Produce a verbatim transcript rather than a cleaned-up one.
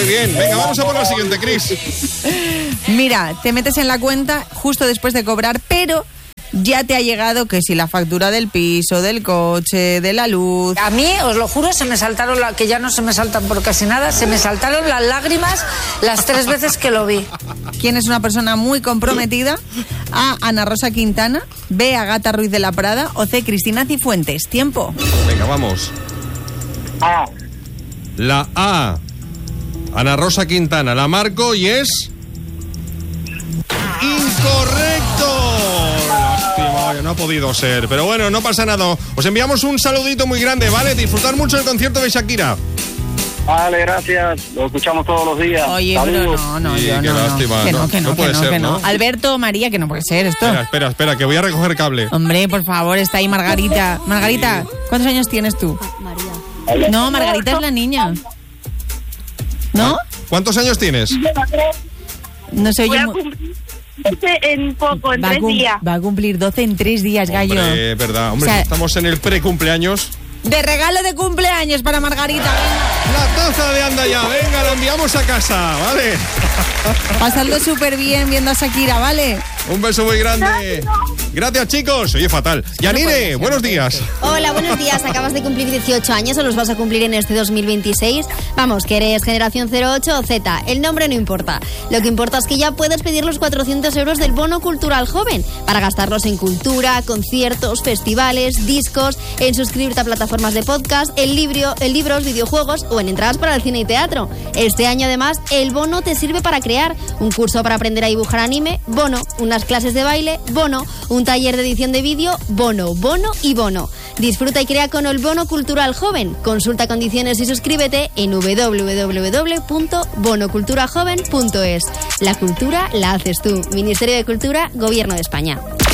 muy bien. Venga, vamos a por la siguiente, Cris. Mira, te metes en la cuenta justo después de cobrar, pero ya te ha llegado que si la factura del piso, del coche, de la luz. A mí, os lo juro, se me saltaron, la, que ya no se me saltan por casi nada, se me saltaron las lágrimas las tres veces que lo vi. ¿Quién es una persona muy comprometida? A. Ana Rosa Quintana, B. Agata Ruiz de la Prada o C. Cristina Cifuentes. Tiempo. Venga, vamos. A. La A. Ana Rosa Quintana. La marco y es... ¡incorrecto! Lástima, no ha podido ser. Pero bueno, no pasa nada. Os enviamos un saludito muy grande, ¿vale? Disfrutar mucho del concierto de Shakira. Vale, gracias. Lo escuchamos todos los días. Oye, pero no, no, Sí, yo qué no, lástima. no. Que no, No, que no, no que puede no, ser, que no. ¿no? Alberto, María, que no puede ser esto. Espera, espera, espera, que voy a recoger cable. Hombre, por favor, está ahí Margarita. Margarita, ¿cuántos años tienes tú? María. No, Margarita es la niña. ¿No? ¿Cuántos años tienes? No sé, Voy oye... a mu- cumplir en poco, en va, a tres cum- días. va a cumplir doce en tres días, gallo. Hombre, verdad. Hombre, O sea- estamos en el pre-cumpleaños. De regalo de cumpleaños para Margarita, venga. La taza de Anda Ya, venga, la enviamos a casa, ¿vale? Pasadlo súper bien viendo a Shakira, ¿vale? Un beso muy grande. Gracias, chicos. Oye, fatal. Yanire, buenos días. Hola, buenos días. ¿Acabas de cumplir dieciocho años o los vas a cumplir en este dos mil veintiséis? Vamos, que eres generación cero ocho o Z. El nombre no importa. Lo que importa es que ya puedes pedir los cuatrocientos euros del bono cultural joven para gastarlos en cultura, conciertos, festivales, discos, en suscribirte a plataformas de podcast, en, libro, en libros, videojuegos o en entradas para el cine y teatro. Este año, además, el bono te sirve para crear un curso para aprender a dibujar anime, bono, unas clases de baile, bono, un taller de edición de vídeo, bono, bono y bono. Disfruta y crea con el bono cultural joven. Consulta condiciones y suscríbete en doble u doble u doble u punto bono cultura joven punto es. La cultura la haces tú. Ministerio de Cultura, Gobierno de España.